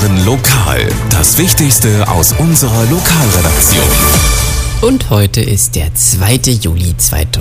hören lokal das Wichtigste aus unserer Lokalredaktion. Und heute ist der 2. Juli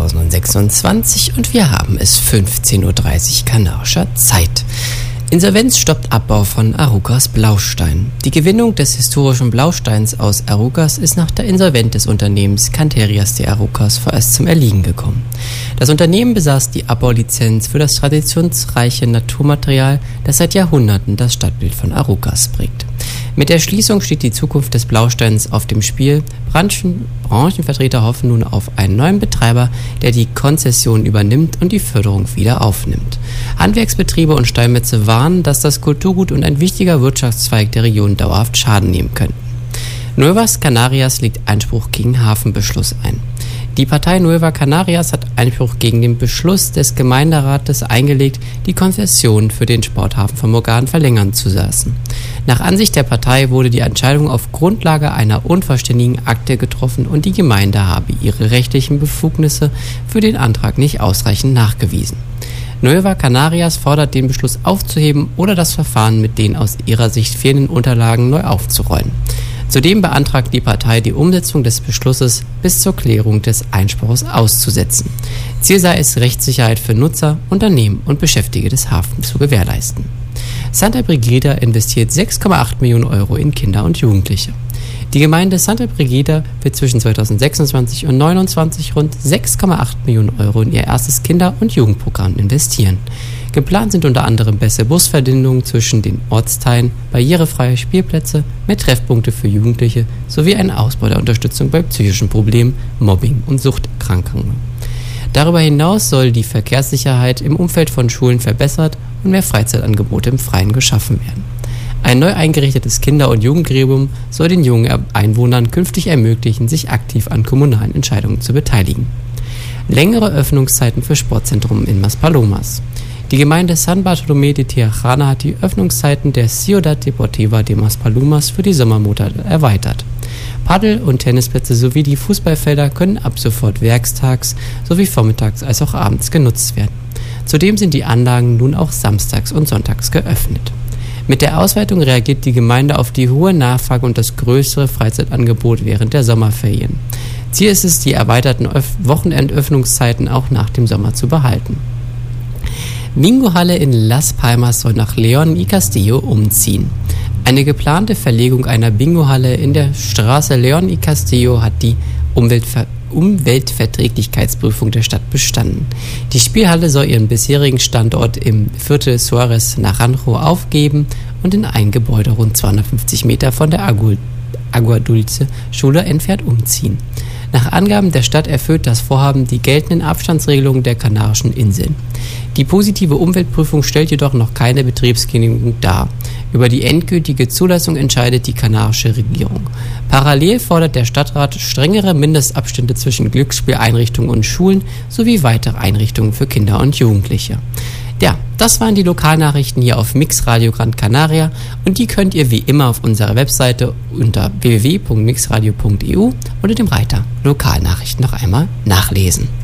2026 und wir haben es 15.30 Uhr kanarischer Zeit. Insolvenz stoppt Abbau von Arucas Blaustein. Die Gewinnung des historischen Blausteins aus Arucas ist nach der Insolvenz des Unternehmens Canterias de Arucas vorerst zum Erliegen gekommen. Das Unternehmen besaß die Abbaulizenz für das traditionsreiche Naturmaterial, das seit Jahrhunderten das Stadtbild von Arucas prägt. Mit der Schließung steht die Zukunft des Blausteins auf dem Spiel. Branchenvertreter hoffen nun auf einen neuen Betreiber, der die Konzession übernimmt und die Förderung wieder aufnimmt. Handwerksbetriebe und Steinmetze warnen, dass das Kulturgut und ein wichtiger Wirtschaftszweig der Region dauerhaft Schaden nehmen könnten. Nuevas Canarias legt Einspruch gegen Hafenbeschluss ein. Die Partei Nueva Canarias hat Einspruch gegen den Beschluss des Gemeinderates eingelegt, die Konzession für den Sporthafen von Morgan verlängern zu lassen. Nach Ansicht der Partei wurde die Entscheidung auf Grundlage einer unvollständigen Akte getroffen und die Gemeinde habe ihre rechtlichen Befugnisse für den Antrag nicht ausreichend nachgewiesen. Nueva Canarias fordert, den Beschluss aufzuheben oder das Verfahren mit den aus ihrer Sicht fehlenden Unterlagen neu aufzurollen. Zudem beantragt die Partei, die Umsetzung des Beschlusses bis zur Klärung des Einspruchs auszusetzen. Ziel sei es, Rechtssicherheit für Nutzer, Unternehmen und Beschäftigte des Hafens zu gewährleisten. Santa Brígida investiert 6,8 Millionen Euro in Kinder und Jugendliche. Die Gemeinde Santa Brígida wird zwischen 2026 und 2029 rund 6,8 Millionen Euro in ihr erstes Kinder- und Jugendprogramm investieren. Geplant sind unter anderem bessere Busverbindungen zwischen den Ortsteilen, barrierefreie Spielplätze, mehr Treffpunkte für Jugendliche sowie ein Ausbau der Unterstützung bei psychischen Problemen, Mobbing und Suchterkrankungen. Darüber hinaus soll die Verkehrssicherheit im Umfeld von Schulen verbessert und mehr Freizeitangebote im Freien geschaffen werden. Ein neu eingerichtetes Kinder- und Jugendgremium soll den jungen Einwohnern künftig ermöglichen, sich aktiv an kommunalen Entscheidungen zu beteiligen. Längere Öffnungszeiten für Sportzentrum in Maspalomas. Die Gemeinde San Bartolomé de Tirajana hat die Öffnungszeiten der Ciudad Deportiva de Maspalomas für die Sommermonate erweitert. Paddel- und Tennisplätze sowie die Fußballfelder können ab sofort werkstags sowie vormittags als auch abends genutzt werden. Zudem sind die Anlagen nun auch samstags und sonntags geöffnet. Mit der Ausweitung reagiert die Gemeinde auf die hohe Nachfrage und das größere Freizeitangebot während der Sommerferien. Ziel ist es, die erweiterten Wochenendöffnungszeiten auch nach dem Sommer zu behalten. Bingohalle in Las Palmas soll nach León y Castillo umziehen. Eine geplante Verlegung einer Bingohalle in der Straße León y Castillo hat die Umweltverträglichkeitsprüfung der Stadt bestanden. Die Spielhalle soll ihren bisherigen Standort im Viertel Suárez Naranjo aufgeben und in ein Gebäude rund 250 Meter von der Agua Dulce Schule entfernt umziehen. Nach Angaben der Stadt erfüllt das Vorhaben die geltenden Abstandsregelungen der Kanarischen Inseln. Die positive Umweltprüfung stellt jedoch noch keine Betriebsgenehmigung dar. Über die endgültige Zulassung entscheidet die kanarische Regierung. Parallel fordert der Stadtrat strengere Mindestabstände zwischen Glücksspieleinrichtungen und Schulen sowie weitere Einrichtungen für Kinder und Jugendliche. Ja, das waren die Lokalnachrichten hier auf Mix Radio Gran Canaria und die könnt ihr wie immer auf unserer Webseite unter www.mixradio.eu unter dem Reiter Lokalnachrichten noch einmal nachlesen.